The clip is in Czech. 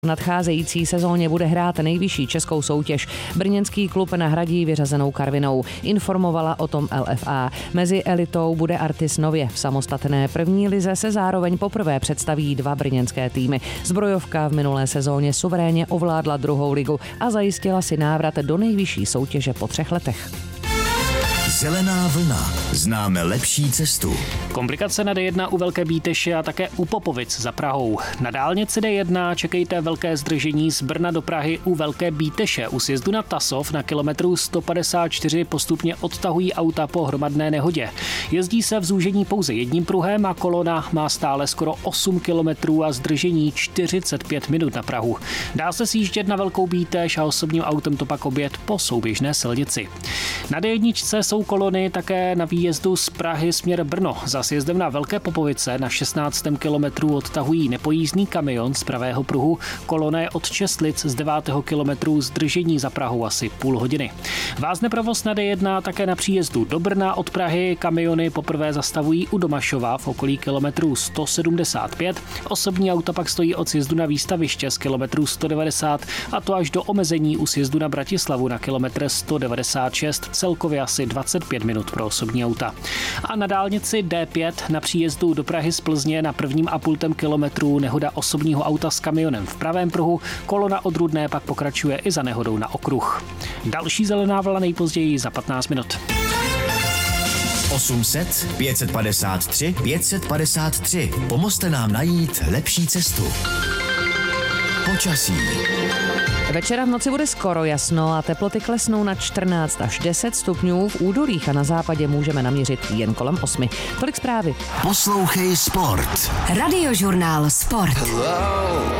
V nadcházející sezóně bude hrát nejvyšší českou soutěž. Brněnský klub nahradí vyřazenou Karvinou. Informovala o tom LFA. Mezi elitou bude Artis nově. V samostatné první lize se zároveň poprvé představí 2 brněnské týmy. Zbrojovka v minulé sezóně suverénně ovládla 2. ligu a zajistila si návrat do nejvyšší soutěže po 3 letech. Zelená vlna. Známe lepší cestu. Komplikace na D1 u Velké Bíteše a také u Popovic za Prahou. Na dálnici D1 čekejte velké zdržení z Brna do Prahy u Velké Bíteše. U sjezdu na Tasov na kilometru 154 postupně odtahují auta po hromadné nehodě. Jezdí se v zúžení pouze jedním pruhem a kolona má stále skoro 8 kilometrů a zdržení 45 minut na Prahu. Dá se sjíždět na Velkou Bíteš a osobním autem to pak objet po souběžné silnici. Na D1 jsou kolony také na výjezdu z Prahy směr Brno. Za sjezdem na Velké Popovice na 16. kilometru odtahují nepojízdný kamion z pravého pruhu. Kolona je od Čestlic z 9. kilometru zdržení za Prahou asi půl hodiny. Vázne provoz na D1 také na příjezdu do Brna od Prahy. Kamiony poprvé zastavují u Domašova v okolí kilometru 175. Osobní auta pak stojí od sjezdu na Výstaviště z kilometru 190 a to až do omezení u sjezdu na Bratislavu na kilometr 196. Celkově asi 25 minut pro osobní auta. A na dálnici D5 na příjezdu do Prahy z Plzně na 1,5 kilometru nehoda osobního auta s kamionem v pravém pruhu. Kolona od Rudné pak pokračuje i za nehodou na okruh. Další zelená vlna nejpozději za 15 minut. 800 553 553. Pomozte nám najít lepší cestu. Počasí. Večera v noci bude skoro jasno a teploty klesnou na 14 až 10 stupňů. V údolích a na západě můžeme naměřit jen kolem 8. Tolik zprávy. Poslouchej Sport. Radiožurnál Sport. Hello.